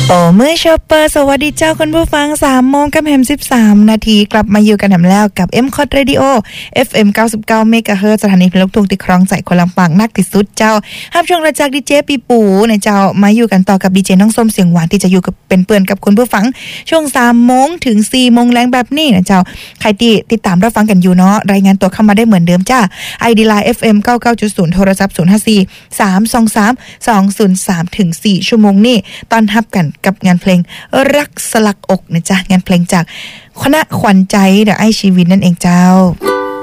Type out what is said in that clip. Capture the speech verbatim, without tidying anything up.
โอ้มือชอปเปอร์สวัสดีเจ้าคุณผู้ฟังสามโมงกับแฮมสิบสามนาทีกลับมาอยู่กันแฮมแล้วกับ M Cod Radio เอฟ เอ็ม เก้าสิบเก้า เมกะเฮิรตซ์ สถานีเพลงลูกทุ่งที่ครองใจคนลำปางนักที่สุดเจ้ารับช่วงระจากดีเจปีปูเนี่ยเจ้ามาอยู่กันต่อกับดีเจน้องส้มเสียงหวานที่จะอยู่กับเป็นเพื่อนกับคุณผู้ฟังช่วง สามโมงถึง สี่โมงแลงแบบนี้นะเจ้าใครที่ติดตามรับฟังกันอยู่เนาะรายงานตัวเข้ามาได้เหมือนเดิมจ้า ไอ ดี ไลน์ เอฟ เอ็ม เก้าสิบเก้าจุดศูนย์ โทรศัพท์ศูนย์ห้าสี่ สามสองสาม สองศูนย์สาม ถึง สี่ชั่วโมงนี้ต้อนรับกันกับงานเพลงรักสลักอกนะจ๊ะงานเพลงจากคณะขวัญใจเดอะไอชีวินนั่นเองเจ้า